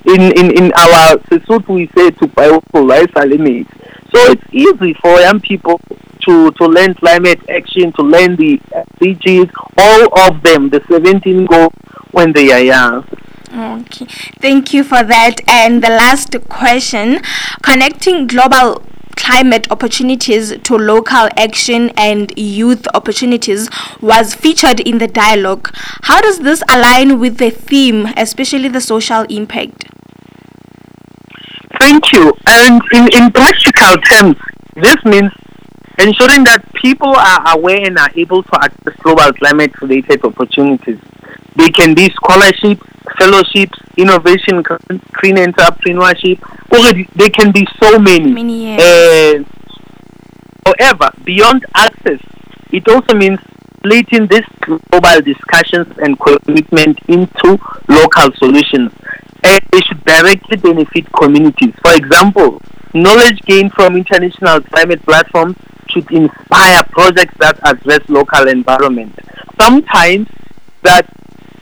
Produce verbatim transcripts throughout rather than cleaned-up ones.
in, in, in our Sesotho we say to buy limit. So it's easy for young people to, to learn climate action, to learn the S D Gs, all of them, the seventeen goals when they are young. Okay, thank you for that. And the last question, connecting global climate opportunities to local action and youth opportunities was featured in the dialogue. How does this align with the theme, especially the social impact? Thank you. And in, in practical terms, this means ensuring that people are aware and are able to access global climate-related opportunities. They can be scholarships, fellowships, innovation, green entrepreneurship, or they can be so many. many yes. uh, however, beyond access, it also means splitting these global discussions and commitment into local solutions. And they should directly benefit communities. For example, knowledge gained from international climate platforms should inspire projects that address local environment. Sometimes that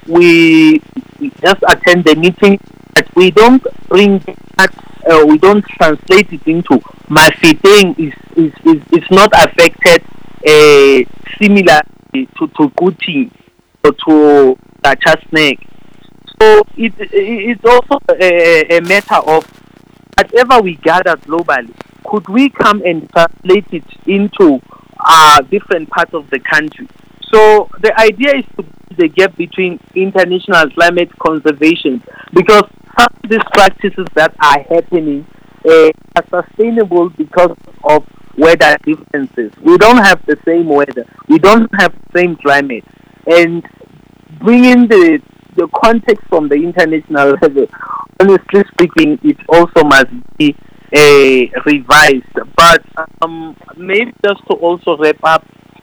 we just attend the meeting, but we don't bring that, uh, we don't translate it into Mafeteng is is, is is not affected uh, similarly to to Kuti or to Gacha Snake. So it, it's also a, a matter of whatever we gather globally, could we come and translate it into uh, different parts of the country? So the idea is to bridge the gap between international climate conservation, because some of these practices that are happening uh, are sustainable because of weather differences. We don't have the same weather. We don't have the same climate. And bringing the the context from the international level, honestly speaking, it also must be uh, revised. But um, maybe just to also wrap up,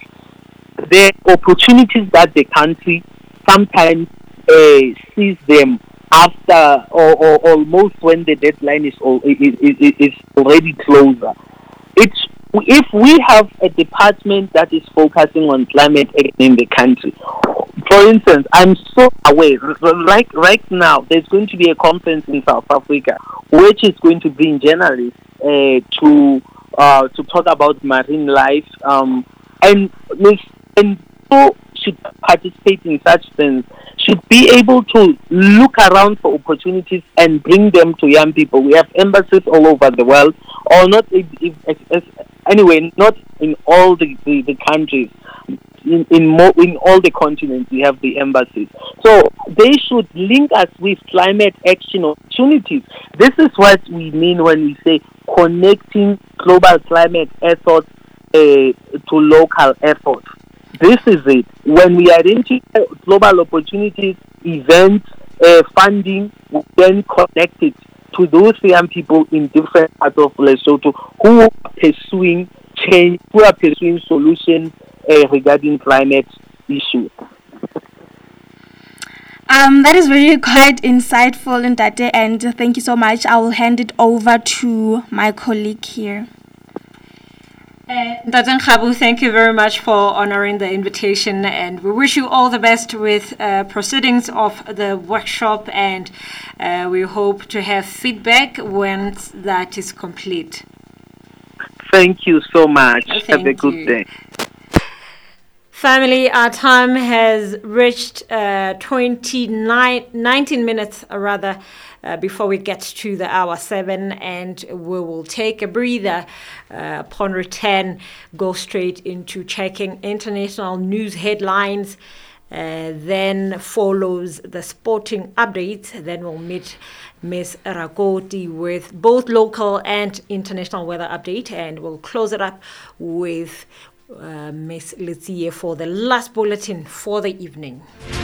the opportunities that the country sometimes uh, sees them after or, or almost when the deadline is, all, is, is, is already closer. It's if we have a department that is focusing on climate action in the country. For instance, I'm so aware, right, right now, there's going to be a conference in South Africa, which is going to bring journalists uh, to uh, to talk about marine life, um, and and so should participate in such things, should be able to look around for opportunities and bring them to young people. We have embassies all over the world, or not, if, if, if, anyway, not in all the, the, the countries. In in, more, in all the continents, we have the embassies. So they should link us with climate action opportunities. This is what we mean when we say connecting global climate efforts uh, to local efforts. This is it. When we identify global opportunities, events, uh, funding, we then connect it to those young people in different parts of Lesotho who are pursuing change, who are pursuing solutions uh, regarding climate issues. Um, that is really quite insightful, Ntate, and thank you so much. I will hand it over to my colleague here. Ntate Kgabu, thank you very much for honoring the invitation, and we wish you all the best with uh, proceedings of the workshop, and uh, we hope to have feedback once that is complete. Thank you so much. Thank have a good you. day. Family, our time has reached uh, twenty-nine, nineteen minutes uh, rather uh, before we get to the hour seven, and we will take a breather uh, upon return, go straight into checking international news headlines. Uh, then follows the sporting updates. Then we'll meet Miss Rakoti with both local and international weather update, and we'll close it up with Uh, Miss Letsie for the last bulletin for the evening.